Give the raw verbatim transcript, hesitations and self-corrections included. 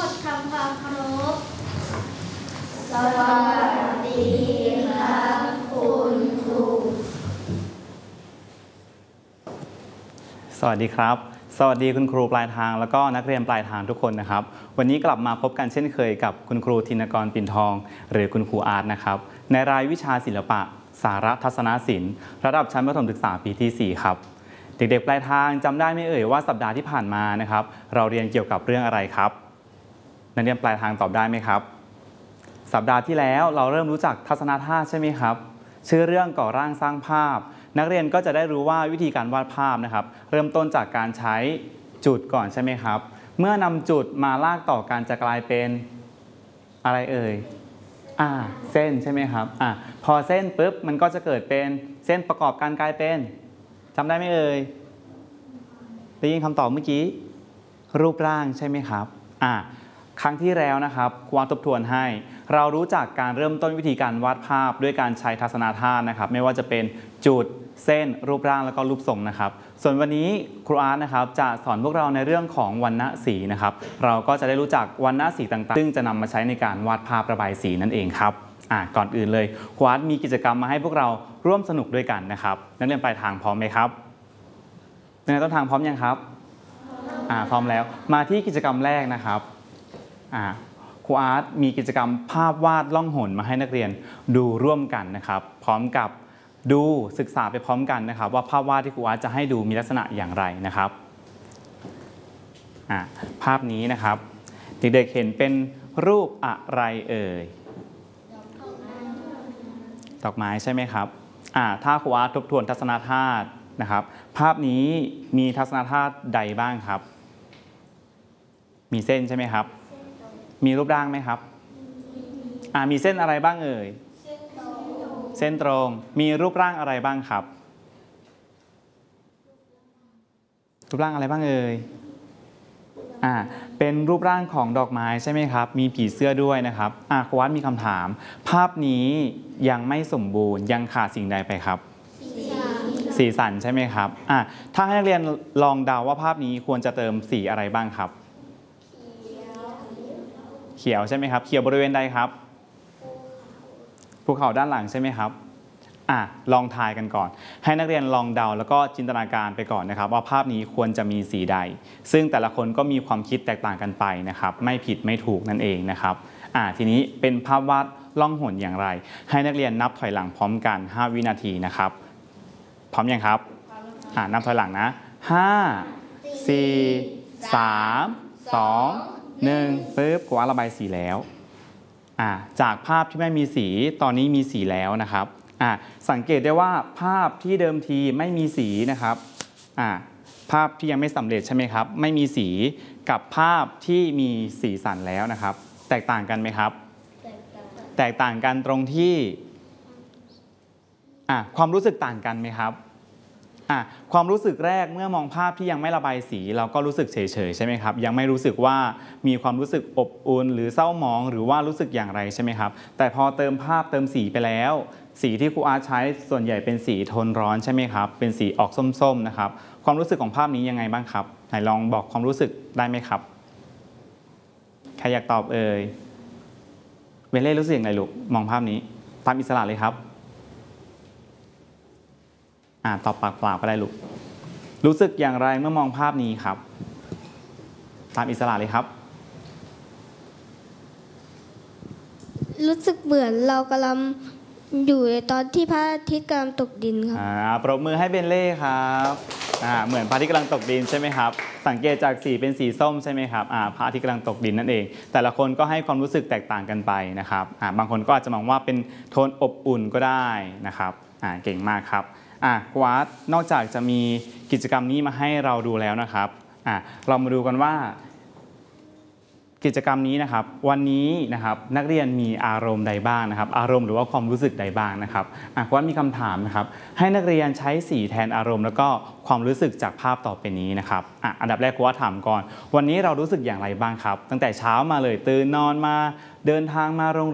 ดทำความเคารพสวัสดีครับคุณครูสวัสดีครับสวัสดีคุณครูปลายทางแล้วก็นักเรียนปลายทางทุกคนนะครับวันนี้กลับมาพบกันเช่นเคยกับคุณครูธินกรปิ่นทองหรือคุณครูอาร์ตนะครับในรายวิชาศิลปะสาระทัศนศิลป์ระดับชั้นประถมศึกษาปีที่สี่ครับเด็กๆปลายทางจำได้ไหมเอ่ยว่าสัปดาห์ที่ผ่านมานะครับเราเรียนเกี่ยวกับเรื่องอะไรครับนักเรียนปลายทางตอบได้ไหมครับสัปดาห์ที่แล้วเราเริ่มรู้จักทัศนธาตุใช่ไหมครับชื่อเรื่องก่อร่างสร้างภาพนักเรียนก็จะได้รู้ว่าวิธีการวาดภาพนะครับเริ่มต้นจากการใช้จุดก่อนใช่ไหมครับเมื่อนำจุดมาลากต่อกันจะกลายเป็นอะไรเอ่ยอ่าเส้นใช่ไหมครับอ่าพอเส้นปุ๊บมันก็จะเกิดเป็นเส้นประกอบกันกลายเป็นจำได้ไหมเอ่ยได้ยินคำตอบเมื่อกี้รูปร่างใช่ไหมครับอ่าครั้งที่แล้วนะครับครูทบทวนให้เรารู้จักการเริ่มต้นวิธีการวาดภาพด้วยการใช้ทัศนธาตุนะครับไม่ว่าจะเป็นจุดเส้นรูปร่างแล้วก็รูปทรงนะครับส่วนวันนี้ครูอาร์ตนะครับจะสอนพวกเราในเรื่องของวรรณสีนะครับเราก็จะได้รู้จักวรรณสีต่างๆซึ่งจะนำมาใช้ในการวาดภาพระบายสีนั่นเองครับอ่าก่อนอื่นเลยครูอาร์ตมีกิจกรรมมาให้พวกเราร่วมสนุกด้วยกันนะครับนักเรียนปลายทางพร้อมไหมครับนักเรียนต้นทางพร้อมยังครับอ่าพร้อมแล้วมาที่กิจกรรมแรกนะครับอ่าครูอาร์ตมีกิจกรรมภาพวาดล่องหนมาให้นักเรียนดูร่วมกันนะครับพร้อมกับดูศึกษาไปพร้อมกันนะครับว่าภาพวาดที่ครูอาร์ตจะให้ดูมีลักษณะอย่างไรนะครับภาพนี้นะครับเด็กๆเห็นเป็นรูปอะไรเอ่ยดอกไม้ใช่ไหมครับถ้าครูอาร์ตทบทวนทัศนธาตุนะครับภาพนี้มีทัศนธาตุใดบ้างครับมีเส้นใช่ไหมครับมีรูปร่างไหมครับมีเส้นอะไรบ้างเอ่ยเส้นตรงมีรูปร่างอะไรบ้างครับรูปร่างอะไรบ้างเอ่ยอ่าเป็นรูปร่างของดอกไม้ใช่ไหมครับมีผีเสื้อด้วยนะครับอ่าครูวัดมีคำถามภาพนี้ยังไม่สมบูรณ์ยังขาดสิ่งใดไปครับสีสันใช่ไหมครับอ่าถ้าให้นักเรียนลองเดาว่าภาพนี้ควรจะเติมสีอะไรบ้างครับเขียวใช่ไหมครับเขียวบริเวณใดครับภูเขาด้านหลังใช่ไหมครับอ่ะลองทายกันก่อนให้นักเรียนลองเดาแล้วก็จินตนาการไปก่อนนะครับว่าภาพนี้ควรจะมีสีใดซึ่งแต่ละคนก็มีความคิดแตกต่างกันไปนะครับไม่ผิดไม่ถูกนั่นเองนะครับอ่ะทีนี้เป็นภาพวาดล่องหนอย่างไรให้นักเรียนนับถอยหลังพร้อมกันห้าวินาทีนะครับพร้อมยังครับอ่ะนับถอยหลังนะห้า สี่ สาม สอง หนึ่งปึ๊บกวาดระบายสีแล้วอ่ะจากภาพที่ไม่มีสีตอนนี้มีสีแล้วนะครับอ่ะสังเกตได้ว่าภาพที่เดิมทีไม่มีสีนะครับอ่ะภาพที่ยังไม่สำเร็จใช่ไหมครับไม่มีสีกับภาพที่มีสีสันแล้วนะครับแตกต่างกันไหมครับแตกต่างกันตรงที่อ่ะความรู้สึกต่างกันไหมครับอ่ะความรู้สึกแรกเมื่อมองภาพที่ยังไม่ระบายสีเราก็รู้สึกเฉยๆใช่ไหมครับยังไม่รู้สึกว่ามีความรู้สึกอบอุ่นหรือเศร้าหมองหรือว่ารู้สึกอย่างไรใช่ไหมครับแต่พอเติมภาพเติมสีไปแล้วสีที่ครูอาร์ตใช้ส่วนใหญ่เป็นสีโทนร้อนใช่ไหมครับเป็นสีออกส้มๆนะครับความรู้สึกของภาพนี้ยังไงบ้างครับไหนลองบอกความรู้สึกได้ไหมครับใครอยากตอบเอ่ยเวเล่รู้สึกอย่างไรลูกมองภาพนี้ตามอิสระเลยครับอ่าตอบปากเปล่าก็ได้ลูกรู้สึกอย่างไรเมื่อมองภาพนี้ครับตามอิสระเลยครับรู้สึกเหมือนเรากำลังอยู่ในตอนที่พระอาทิตย์กำลังตกดินครับอ่าปรบมือให้เบนเล่ครับอ่าเหมือนพระอาทิตย์กำลังตกดินใช่ไหมครับสังเกตจากสีเป็นสีส้มใช่ไหมครับอ่าพระอาทิตย์กำลังตกดินนั่นเองแต่ละคนก็ให้ความรู้สึกแตกต่างกันไปนะครับอ่าบางคนก็อาจจะมองว่าเป็นโทนอบอุ่นก็ได้นะครับอ่าเก่งมากครับอ่ะกวาดนอกจากจะมีกิจกรรมนี้มาให้เราดูแล้วนะครับอ่ะเรามาดูกันว่ากิจกรรมนี้นะครับวันนี้นะครับนักเรียนมีอารมณ์ใดบ้างนะครับอารมณ์หรือว่าความรู้สึกใดบ้างนะครับอ่ะกวาดมีคำถามนะครับให้นักเรียนใช้สีแทนอารมณ์แล้วก็ความรู้สึกจากภาพต่อไปนี้นะครับอ่ะอันดับแรกกวาดถามก่อนวันนี้เรารู้สึกอย่างไรบ้างครับตั้งแต่เช้ามาเลยตื่นนอนมาเดินทางมาโรง